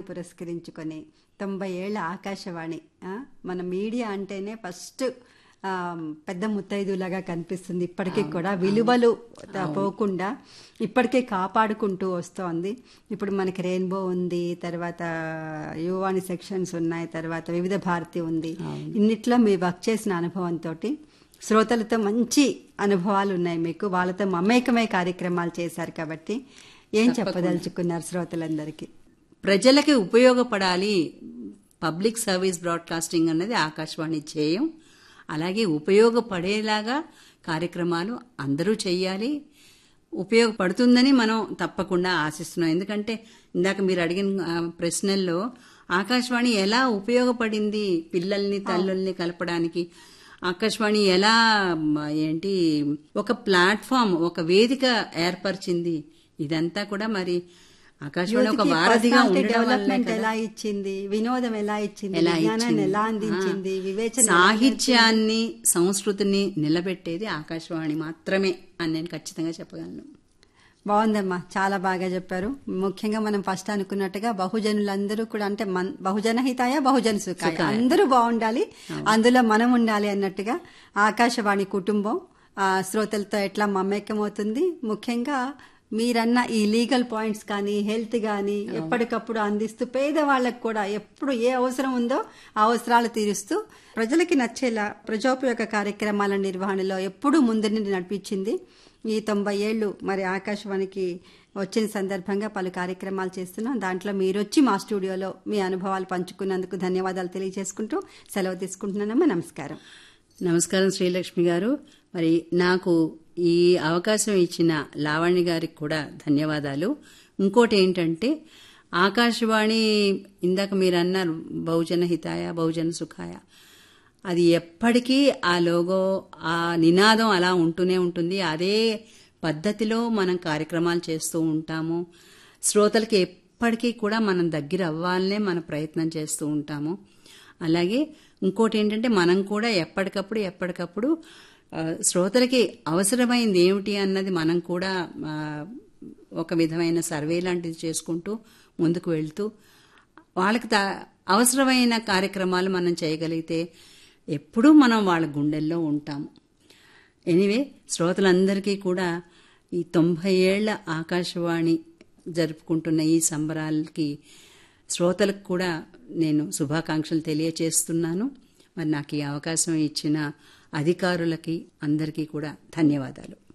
పురస్కరించుకొని 90 ఏళ్ల ఆకాశవాణి, మన మీడియా అంటేనే ఫస్ట్ పెద్ద ముత్తైదులాగా కనిపిస్తుంది. ఇప్పటికీ కూడా విలువలు పోకుండా ఇప్పటికే కాపాడుకుంటూ వస్తోంది. ఇప్పుడు మనకి రెయిన్బో ఉంది, తర్వాత యువాని సెక్షన్స్ ఉన్నాయి, తర్వాత వివిధ భారతి ఉంది. ఇన్నిట్లో మీరు వర్క్ చేసిన అనుభవంతో శ్రోతలతో మంచి అనుభవాలు ఉన్నాయి మీకు. వాళ్ళతో మమేకమై కార్యక్రమాలు చేశారు కాబట్టి ఏం చెప్పదలుచుకున్నారు శ్రోతలందరికీ? ప్రజలకి ఉపయోగపడాలి. పబ్లిక్ సర్వీస్ బ్రాడ్కాస్టింగ్ అన్నది ఆకాశవాణి ధ్యేయం. అలాగే ఉపయోగపడేలాగా కార్యక్రమాలు అందరూ చెయ్యాలి. ఉపయోగపడుతుందని మనం తప్పకుండా ఆశిస్తున్నాం. ఎందుకంటే ఇందాక మీరు అడిగిన ప్రశ్నల్లో ఆకాశవాణి ఎలా ఉపయోగపడింది పిల్లల్ని తల్లుల్ని కలపడానికి, ఆకాశవాణి ఎలా ఒక ప్లాట్ఫామ్, ఒక వేదిక ఏర్పరిచింది, ఇదంతా కూడా మరి ఆకాశవాణి ఒక వారధిగా డెవలప్మెంట్ ఎలా ఇచ్చింది, వినోదం ఎలా ఇచ్చింది, విజ్ఞానాన్ని ఎలా అందించింది, వివేచన, సాహిత్యాన్ని, సంస్కృతిని నిలబెట్టేది ఆకాశవాణి మాత్రమే అని నేను ఖచ్చితంగా చెప్పగలను. బాగుందమ్మా, చాలా బాగా చెప్పారు. ముఖ్యంగా మనం ఫస్ట్ అనుకున్నట్టుగా బహుజనులందరూ కూడా, అంటే బహుజన హితాయ బహుజన సుఖాయ, అందరూ బాగుండాలి, అందులో మనం ఉండాలి అన్నట్టుగా ఆకాశవాణి కుటుంబం శ్రోతలతో ఎట్లా మమేకమవుతుంది. ముఖ్యంగా మీరన్న ఈ లీగల్ పాయింట్స్ కానీ, హెల్త్ కానీ ఎప్పటికప్పుడు అందిస్తూ పేదవాళ్లకు కూడా ఎప్పుడు ఏ అవసరం ఉందో ఆ అవసరాలు తీరుస్తూ ప్రజలకి నచ్చేలా ప్రజోపయోగ కార్యక్రమాల నిర్వహణలో ఎప్పుడూ ముందుండి నడిపించింది. ఈ 90 ఏళ్లు మరి ఆకాశవాణికి వచ్చిన సందర్భంగా పలు కార్యక్రమాలు చేస్తున్నాం. దాంట్లో మీరొచ్చి మా స్టూడియోలో మీ అనుభవాలు పంచుకున్నందుకు ధన్యవాదాలు తెలియజేసుకుంటూ సెలవు తీసుకుంటున్నానమ్మా. నమస్కారం. నమస్కారం శ్రీలక్ష్మి గారు. మరి నాకు ఈ అవకాశం ఇచ్చిన లావణ్య గారికి కూడా ధన్యవాదాలు. ఇంకోటి ఏంటంటే ఆకాశవాణి ఇందాక మీరు అన్నారు బహుజన హితాయ బహుజన సుఖాయ, అది ఎప్పటికీ ఆ లోగో, ఆ నినాదం అలా ఉంటూనే ఉంటుంది. అదే పద్ధతిలో మనం కార్యక్రమాలు చేస్తూ ఉంటాము. శ్రోతలకి ఎప్పటికీ కూడా మనం దగ్గర అవ్వాలనే మన ప్రయత్నం చేస్తూ ఉంటాము. అలాగే ఇంకోటి ఏంటంటే మనం కూడా ఎప్పటికప్పుడు శ్రోతలకి అవసరమైంది ఏమిటి అన్నది మనం కూడా ఒక విధమైన సర్వే లాంటిది చేసుకుంటూ ముందుకు వెళ్తూ వాళ్ళకి అవసరమైన కార్యక్రమాలు మనం చేయగలిగితే ఎప్పుడూ మనం వాళ్ళ గుండెల్లో ఉంటాము. ఎనీవే, శ్రోతలందరికీ కూడా ఈ 90 ఏళ్ల ఆకాశవాణి జరుపుకుంటున్న ఈ సంబరాలకి శ్రోతలకు కూడా నేను శుభాకాంక్షలు తెలియచేస్తున్నాను. మరి నాకు ఈ అవకాశం ఇచ్చిన అధికారులకి అందరికీ కూడా ధన్యవాదాలు.